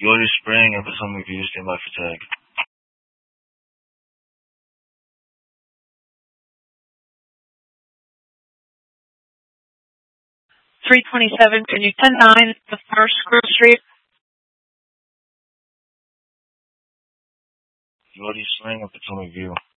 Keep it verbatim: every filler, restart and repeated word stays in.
Yorty Spring and Potomac View, stand by for tag. three twenty-seven, can you ten nine the first Grove Street? Yorty Spring and Potomac View.